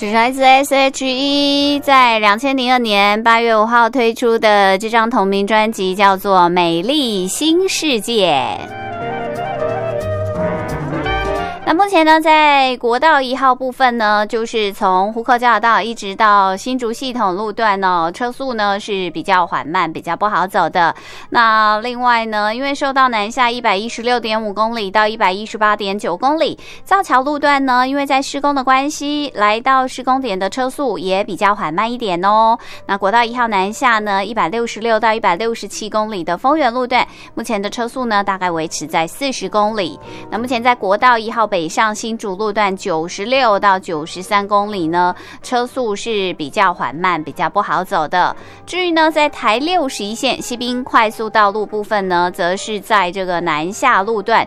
是来自 S.H.E 在2002年8月5号推出的这张同名专辑，叫做《美丽新世界》。那目前呢，在国道1号部分呢，就是从湖口交流道一直到新竹系统路段呢，车速呢是比较缓慢，比较不好走的。那另外呢，因为受到南下 116.5 公里到 118.9 公里，造桥路段呢，因为在施工的关系，来到施工点的车速也比较缓慢一点哦。那国道1号南下呢，166到167公里的丰原路段，目前的车速呢大概维持在40公里。那目前在国道1号北上新竹路段96到93公里呢，车速是比较缓慢，比较不好走的。至于呢，在台61线西滨快速道路部分呢，则是在这个南下路段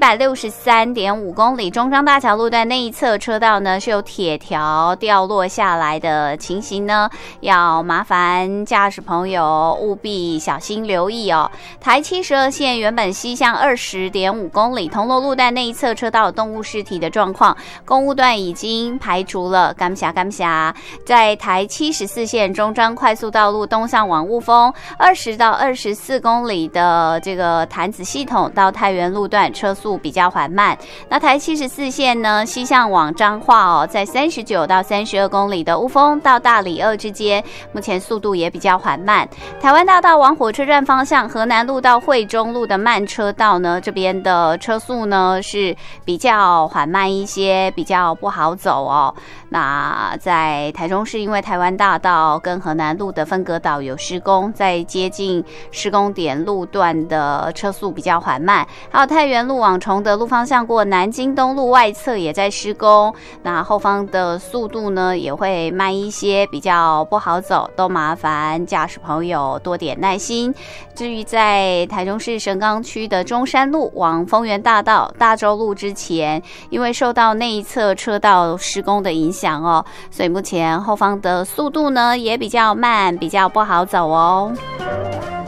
163.5公里中彰大桥路段那一侧车道呢，是有铁条掉落下来的情形呢，要麻烦驾驶朋友务必小心留意哦。台72线原本西向20.5公里铜锣路段那一侧车道有动物尸体的状况，公务段已经排除了。感谢。在台74线中彰快速道路东向往雾峰20到24公里的这个潭子系统到太原路段车速比较缓慢。那台74线呢，西向往彰化哦，在39到32公里的雾峰到大里2之间，目前速度也比较缓慢。台湾大道往火车站方向河南路到惠中路的慢车道呢，这边的车速呢是比较缓慢一些，比较不好走哦。那在台中市，因为台湾大道跟河南路的分隔岛有施工，在接近施工点路段的车速比较缓慢。还有太原路往崇德路方向过南京东路外侧也在施工，那后方的速度呢也会慢一些，比较不好走，都麻烦驾驶朋友多点耐心。至于在台中市神冈区的中山路往丰原大道大洲路之前，因为受到内侧车道施工的影响哦，所以目前后方的速度呢也比较慢，比较不好走哦。